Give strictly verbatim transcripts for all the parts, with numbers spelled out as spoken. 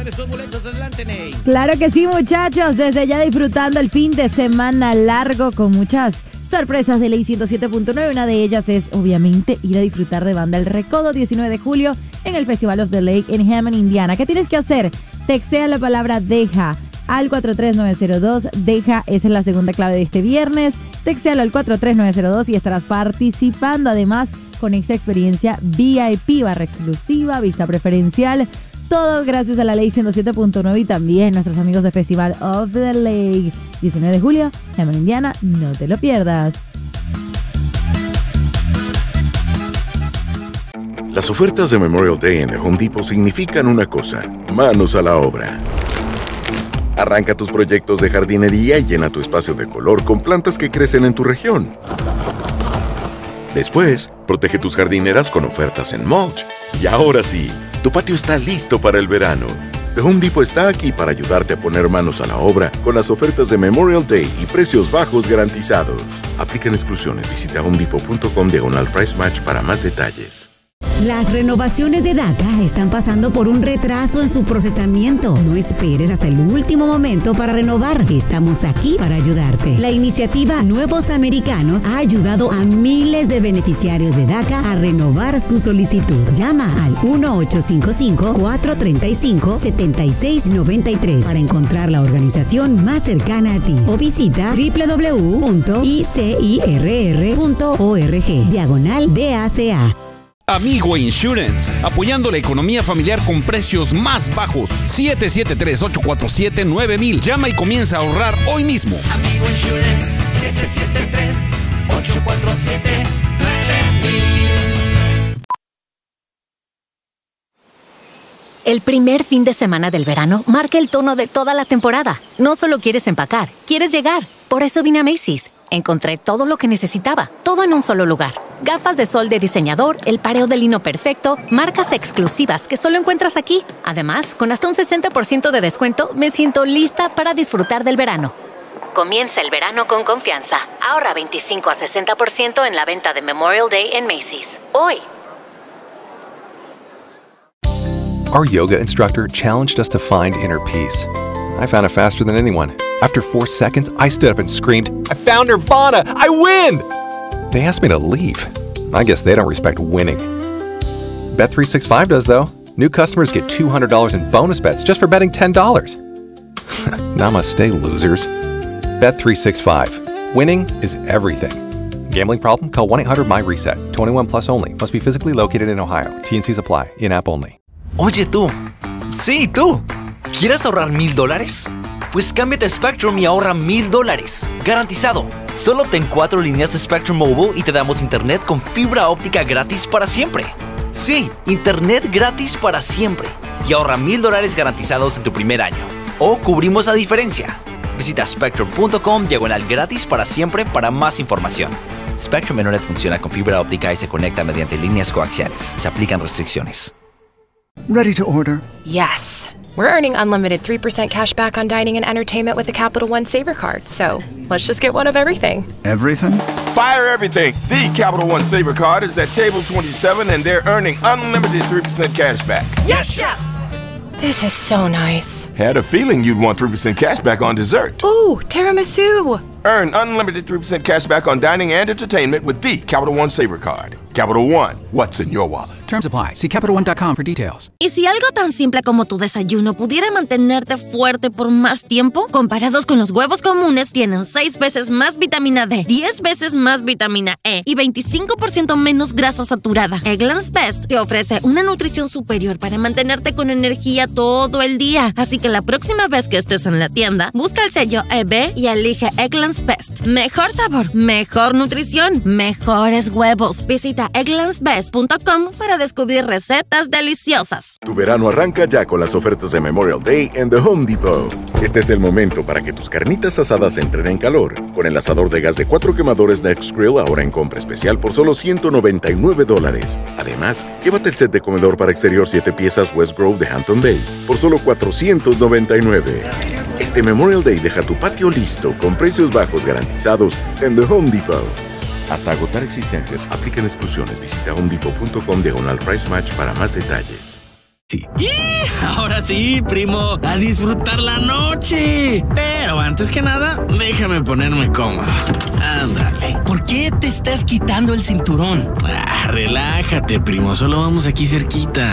estos boletos. Adelante, Ney. Claro que sí, muchachos. Desde ya disfrutando el fin de semana largo con muchas sorpresas de Ley ciento siete punto nueve. Una de ellas es, obviamente, ir a disfrutar de Banda El Recodo diecinueve de julio en el Festival of the Lake en Hammond, Indiana. ¿Qué tienes que hacer? Textea la palabra DEJA al cuatro tres nueve cero dos. DEJA, esa es la segunda clave de este viernes. Textéalo al cuatro tres nueve cero dos y estarás participando. Además, con esta experiencia V I P, barra exclusiva, vista preferencial. Todo gracias a la Ley ciento siete punto nueve y también nuestros amigos de Festival of the Lake. diecinueve de julio, Hammond, Indiana. No te lo pierdas. Las ofertas de Memorial Day en The Home Depot significan una cosa: manos a la obra. Arranca tus proyectos de jardinería y llena tu espacio de color con plantas que crecen en tu región. Después, protege tus jardineras con ofertas en mulch. Y ahora sí, tu patio está listo para el verano. The Home Depot está aquí para ayudarte a poner manos a la obra con las ofertas de Memorial Day y precios bajos garantizados. Aplican exclusiones. Visita homedepot punto com diagonal price match para más detalles. Las renovaciones de DACA están pasando por un retraso en su procesamiento. No esperes hasta el último momento para renovar. Estamos aquí para ayudarte. La iniciativa Nuevos Americanos ha ayudado a miles de beneficiarios de DACA a renovar su solicitud. Llama al uno ocho cinco cinco, cuatro tres cinco, siete seis nueve tres para encontrar la organización más cercana a ti o visita doble u doble u doble u punto i c i r r punto org diagonal D A C A. Amigo Insurance, apoyando la economía familiar con precios más bajos. siete siete tres, ocho cuatro siete, nueve mil. Llama y comienza a ahorrar hoy mismo. Amigo Insurance, siete siete tres, ocho cuatro siete, nueve mil. El primer fin de semana del verano marca el tono de toda la temporada. No solo quieres empacar, quieres llegar. Por eso vine a Macy's. Encontré todo lo que necesitaba, todo en un solo lugar. Gafas de sol de diseñador, el pareo de lino perfecto, marcas exclusivas que solo encuentras aquí. Además, con hasta un sesenta por ciento de descuento, me siento lista para disfrutar del verano. Comienza el verano con confianza. Ahorra veinticinco a sesenta por ciento en la venta de Memorial Day en Macy's. Hoy. Our yoga instructor challenged us to find inner peace. I found it faster than anyone. After four seconds, I stood up and screamed, "I found Nirvana! I win!" They asked me to leave. I guess they don't respect winning. Bet three sixty-five does, though. New customers get two hundred dollars in bonus bets just for betting ten dollars. Namaste, losers. Bet three sixty-five. Winning is everything. Gambling problem? Call one eight hundred my reset. twenty-one plus only. Must be physically located in Ohio. T and Cs apply. In-app only. Oye tú. Sí, tú. ¿Quieres ahorrar mil dólares? Pues cámbiate a Spectrum y ahorra mil dólares. Garantizado. Solo obtén cuatro líneas de Spectrum Mobile y te damos internet con fibra óptica gratis para siempre. Sí, internet gratis para siempre. Y ahorra mil dólares garantizados en tu primer año. O cubrimos la diferencia. Visita spectrum punto com diagonal gratis para siempre para más información. Spectrum Internet funciona con fibra óptica y se conecta mediante líneas coaxiales. Se aplican restricciones. Ready to order? Yes. We're earning unlimited three percent cash back on dining and entertainment with the Capital One Saver card. So let's just get one of everything. Everything? Fire everything. The Capital One Saver card is at table twenty-seven and they're earning unlimited three percent cash back. Yes, Chef! This is so nice. Had a feeling you'd want three percent cash back on dessert. Ooh, tiramisu! Earn unlimited three percent cash back on dining and entertainment with the Capital One Saver card. Capital One, what's in your wallet? Terms apply. See Capital One dot com for details. ¿Y si algo tan simple como tu desayuno pudiera mantenerte fuerte por más tiempo? Comparados con los huevos comunes, tienen seis veces más vitamina D, diez veces más vitamina E y veinticinco por ciento menos grasa saturada. Eggland's Best te ofrece una nutrición superior para mantenerte con energía todo el día. Así que la próxima vez que estés en la tienda, busca el sello E B y elige Eggland's Best. Mejor sabor, mejor nutrición, mejores huevos. Visita egglands best punto com para descubrir recetas deliciosas. Tu verano arranca ya con las ofertas de Memorial Day en The Home Depot. Este es el momento para que tus carnitas asadas entren en calor. Con el asador de gas de cuatro quemadores Next Grill ahora en compra especial por solo ciento noventa y nueve dólares. Además, llévate el set de comedor para exterior siete piezas West Grove de Hampton Bay por solo cuatrocientos noventa y nueve. Este Memorial Day deja tu patio listo con precios bajos garantizados en The Home Depot. Hasta agotar existencias, aplican exclusiones. Visita homedepot punto com diagonal price match para más detalles. Sí. Y ahora sí, primo, a disfrutar la noche. Pero antes que nada, déjame ponerme cómodo. Ándale. ¿Por qué te estás quitando el cinturón? Ah, relájate, primo, solo vamos aquí cerquita.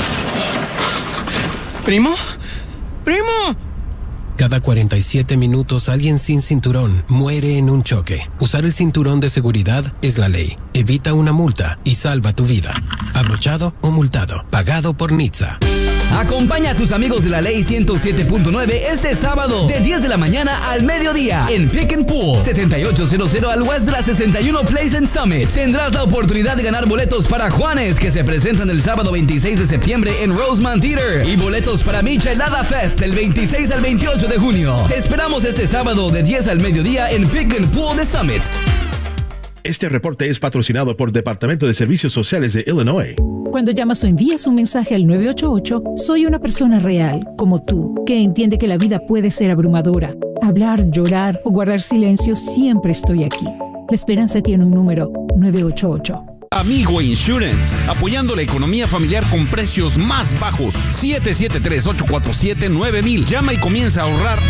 ¿Primo? ¡Primo! Cada cuarenta y siete minutos alguien sin cinturón muere en un choque. Usar el cinturón de seguridad es la ley. Evita una multa y salva tu vida. Abrochado o multado. Pagado por N H T S A. Acompaña a tus amigos de la Ley ciento siete punto nueve este sábado de diez de la mañana al mediodía en Pick and Pool setenta y ocho cero cero al West de la sesenta y uno Place en Summit. Tendrás la oportunidad de ganar boletos para Juanes, que se presentan el sábado veintiséis de septiembre en Rosemont Theater, y boletos para Michelada Fest del veintiséis al veintiocho de junio. Te esperamos este sábado de diez al mediodía en Pick and Pool de Summit. Este reporte es patrocinado por Departamento de Servicios Sociales de Illinois. Cuando llamas o envías un mensaje al nueve ocho ocho, soy una persona real, como tú, que entiende que la vida puede ser abrumadora. Hablar, llorar o guardar silencio, siempre estoy aquí. La esperanza tiene un número, nueve ocho ocho. Amigo Insurance, apoyando la economía familiar con precios más bajos. siete siete tres, ocho cuatro siete, nueve mil. Llama y comienza a ahorrar